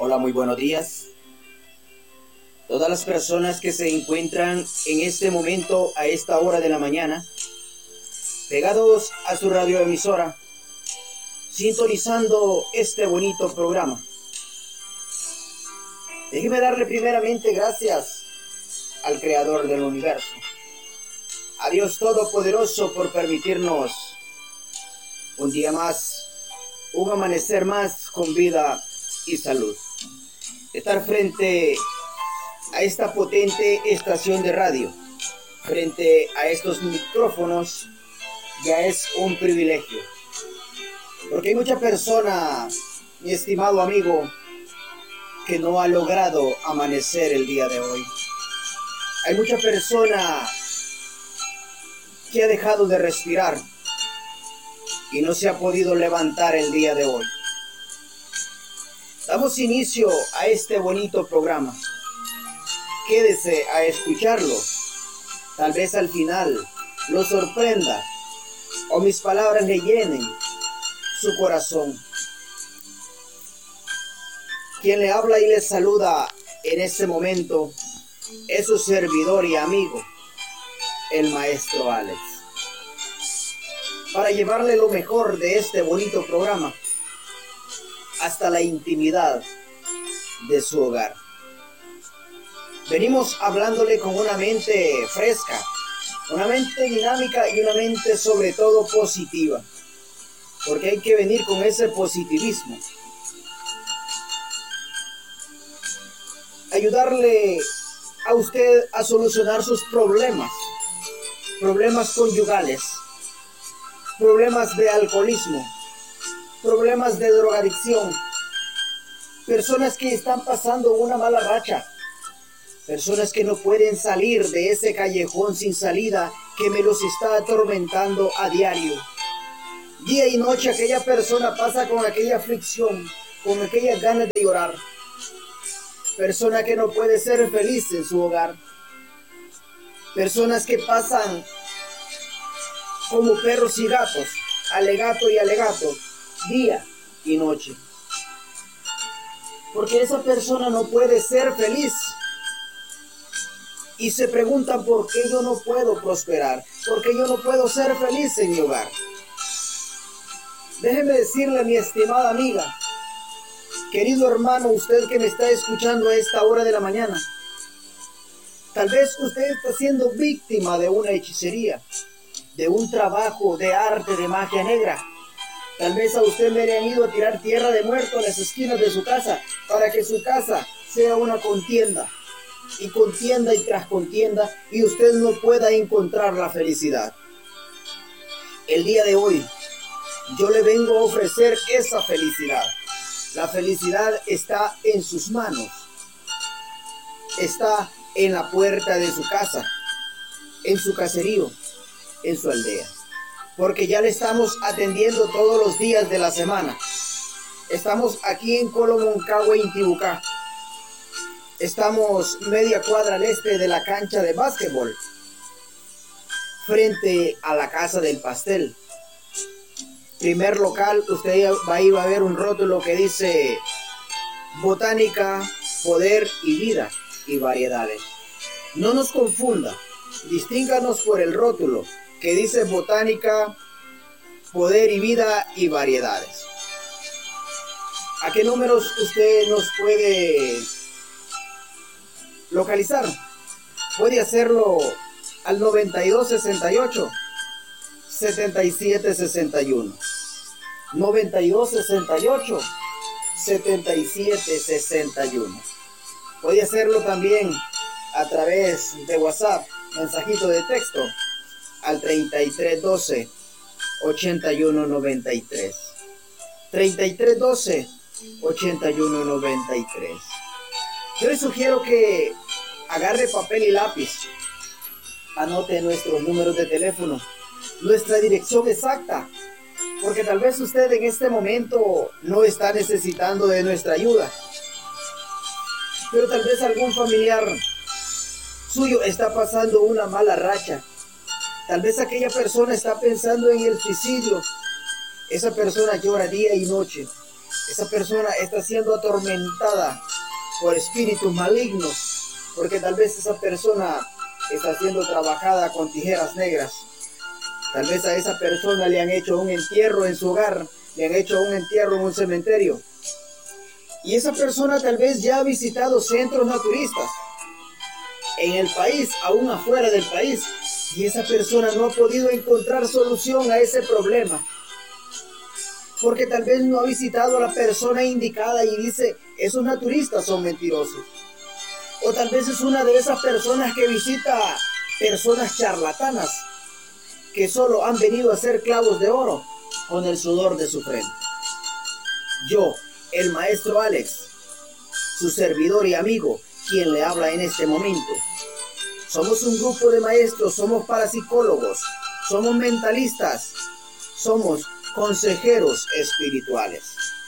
Hola, muy buenos días. Todas las personas que se encuentran en este momento, a esta hora de la mañana, pegados a su radioemisora, sintonizando este bonito programa. Déjeme darle primeramente gracias al Creador del Universo, a Dios Todopoderoso, por permitirnos un día más, un amanecer más con vida y salud. Estar frente a esta potente estación de radio, frente a estos micrófonos, ya es un privilegio. Porque hay mucha persona, mi estimado amigo, que no ha logrado amanecer el día de hoy. Hay mucha persona que ha dejado de respirar y no se ha podido levantar el día de hoy. Damos inicio a este bonito programa. Quédese a escucharlo. Tal vez al final lo sorprenda o mis palabras le llenen su corazón. Quien le habla y le saluda en este momento es su servidor y amigo, el maestro Alex, para llevarle lo mejor de este bonito programa hasta la intimidad de su hogar. Venimos hablándole con una mente fresca, una mente dinámica y una mente sobre todo positiva, porque hay que venir con ese positivismo. Ayudarle a usted a solucionar sus problemas conyugales, problemas de alcoholismo, problemas de drogadicción, personas que están pasando una mala racha, personas que no pueden salir de ese callejón sin salida que me los está atormentando a diario. Día y noche aquella persona pasa con aquella aflicción, con aquellas ganas de llorar. Persona que no puede ser feliz en su hogar. Personas que pasan como perros y gatos, alegato y alegato, día y noche. Porque esa persona no puede ser feliz. Y se preguntan por qué yo no puedo prosperar, por qué yo no puedo ser feliz en mi hogar. Déjeme decirle, mi estimada amiga, querido hermano, usted que me está escuchando a esta hora de la mañana, tal vez usted está siendo víctima de una hechicería, de un trabajo de arte de magia negra. Tal vez a usted le han ido a tirar tierra de muerto a las esquinas de su casa para que su casa sea una contienda. Y contienda y tras contienda, y usted no pueda encontrar la felicidad. El día de hoy yo le vengo a ofrecer esa felicidad. La felicidad está en sus manos, está en la puerta de su casa, en su caserío, en su aldea, porque ya le estamos atendiendo todos los días de la semana. Estamos aquí en Colomoncagua, Intibucá. Estamos media cuadra al este de la cancha de básquetbol, frente a la Casa del Pastel. Primer local, usted ahí va a ver un rótulo que dice Botánica, Poder y Vida y Variedades. No nos confunda, distínganos por el rótulo que dice Botánica, Poder y Vida y Variedades. ¿A qué números usted nos puede localizar? Puede hacerlo al 9268 7761, 9268 7761. Puede hacerlo también a través de WhatsApp, mensajito de texto al 3312 8193, 3312 8193. Yo le sugiero que agarre papel y lápiz, anote nuestros números de teléfono, nuestra dirección exacta, porque tal vez usted en este momento no está necesitando de nuestra ayuda, pero tal vez algún familiar suyo está pasando una mala racha. Tal vez aquella persona está pensando en el suicidio. Esa persona llora día y noche. esa persona está siendo atormentada por espíritus malignos, porque tal vez esa persona está siendo trabajada con tijeras negras. Tal vez a esa persona le han hecho un entierro en su hogar, le han hecho un entierro en un cementerio. Y esa persona tal vez ya ha visitado centros naturistas en el país, aún afuera del país, y esa persona no ha podido encontrar solución a ese problema, porque tal vez no ha visitado a la persona indicada y dice, esos naturistas son mentirosos. O tal vez es una de esas personas que visita personas charlatanas, que solo han venido a ser clavos de oro con el sudor de su frente. Yo, el maestro Alex, su servidor y amigo, quien le habla en este momento, somos un grupo de maestros, somos parapsicólogos, somos mentalistas, somos consejeros espirituales.